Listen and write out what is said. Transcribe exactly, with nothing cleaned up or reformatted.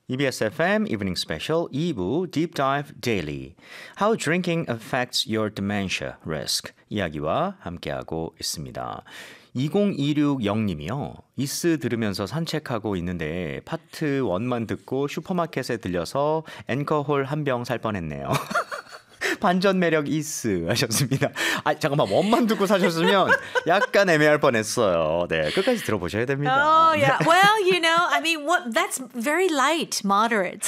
이비에스 에프엠 Evening Special 이 부 Deep Dive Daily How Drinking Affects Your Dementia Risk 이야기와 함께하고 있습니다. 이공이육영님이요. 이스 들으면서 산책하고 있는데 파트 일만 듣고 슈퍼마켓에 들려서 앵커홀 한 병 살 뻔했네요. 반전 매력 이스 하셨습니다. 아 잠깐만 원만 듣고 사셨으면 약간 애매할 뻔했어요. 네, 끝까지 들어보셔야 됩니다. Oh yeah. Well, you know, I mean, what that's very light, moderate.